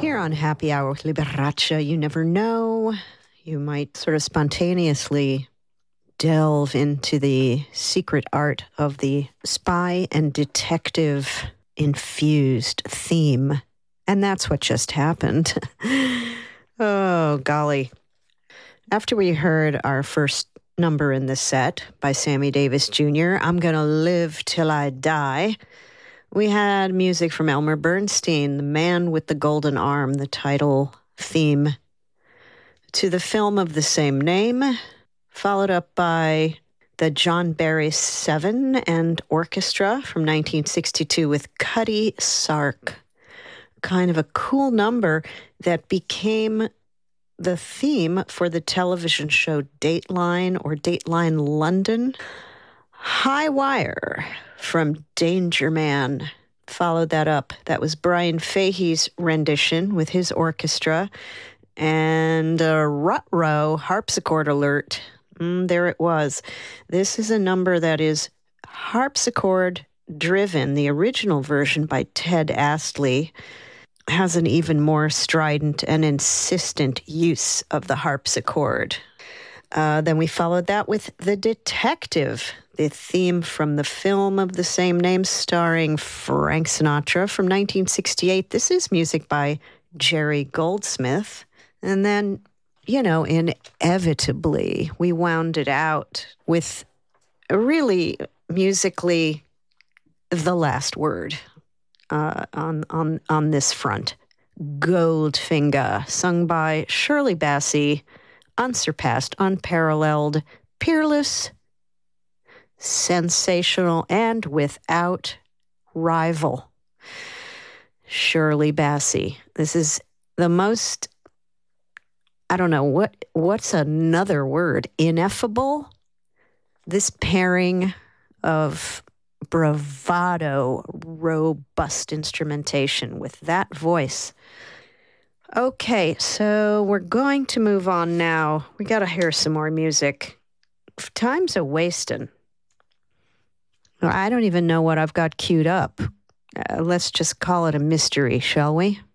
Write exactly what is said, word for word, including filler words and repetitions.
Here on Happy Hour with Liberace, you never know. You might sort of spontaneously delve into the secret art of the spy and detective infused theme. And that's what just happened. Oh, golly. After we heard our first number in the set by Sammy Davis Junior, I'm Gonna Live Till I Die, we had music from Elmer Bernstein, The Man with the Golden Arm, the title theme to the film of the same name, followed up by the John Barry Seven and Orchestra from nineteen sixty-two with Cutty Sark. Kind of a cool number that became the theme for the television show Dateline or Dateline London. High Wire from Danger Man followed that up. That was Brian Fahey's rendition with his orchestra. And a Rut-Row harpsichord alert. Mm, there it was. This is a number that is harpsichord driven. The original version by Ted Astley has an even more strident and insistent use of the harpsichord. Uh, then we followed that with The Detective, the theme from the film of the same name starring Frank Sinatra from nineteen sixty-eight. This is music by Jerry Goldsmith. And then, you know, inevitably, we wound it out with a really musically the last word uh, on, on, on this front. Goldfinger, sung by Shirley Bassey, unsurpassed, unparalleled, peerless, sensational, and without rival. Shirley Bassey. This is the most, I don't know, what what's another word? Ineffable? This pairing of bravado, robust instrumentation with that voice. Okay, so we're going to move on now. We got to hear some more music. Time's a wasting. I don't even know what I've got queued up. Uh, let's just call it a mystery, shall we?